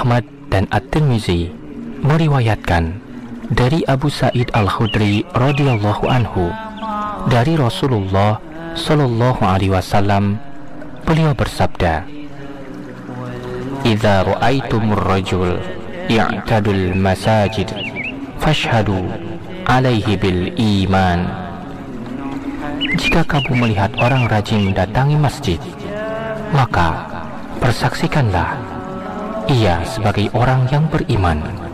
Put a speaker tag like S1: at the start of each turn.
S1: Ahmad dan At-Tirmizi meriwayatkan dari Abu Sa'id Al-Khudri radhiyallahu anhu dari Rasulullah sallallahu alaihi wasallam, beliau bersabda, "Idza ra'aitumur rajul ya'tadul masajid fashhadu alaihi bil iman." Jika kamu melihat orang rajin mendatangi masjid, maka persaksikanlah ia sebagai orang yang beriman.